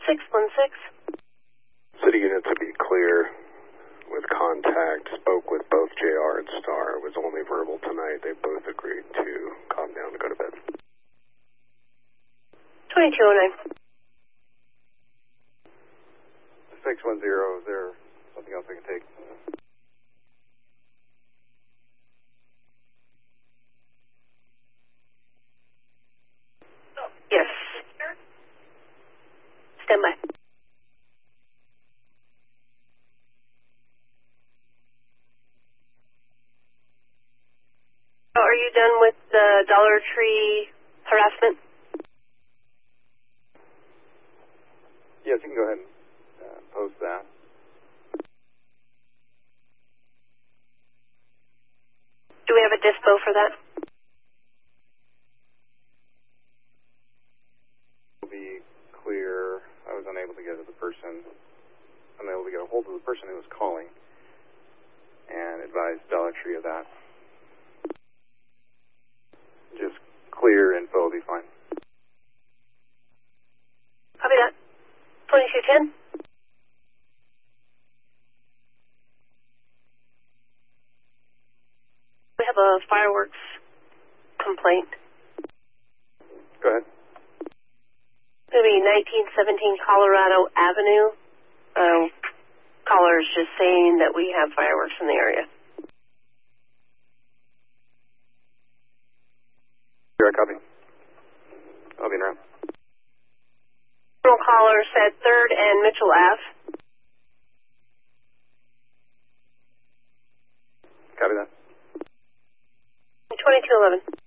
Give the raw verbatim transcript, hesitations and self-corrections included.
six one six. City unit, to be clear, with contact, spoke with both J R and Star. It was only verbal tonight. They both agreed to calm down and go to bed. twenty-two oh nine. six one zero, is there something else I can take? Yes. Stand by. So are you done with the Dollar Tree harassment? Yes, you can go ahead and uh, post that. Do we have a dispo for that? To be clear, I was unable to get to the person, unable to get a hold of the person who was calling, and advised Dollar Tree of that. Just clear info will be fine. Copy that. twenty-two ten. We have a fireworks complaint. Go ahead. It's going to be nineteen seventeen Colorado Avenue. Um, caller's just saying that we have fireworks in the area. Here, I copy. I'll be in around. Caller said third and Mitchell Ave. Copy that. twenty-two eleven.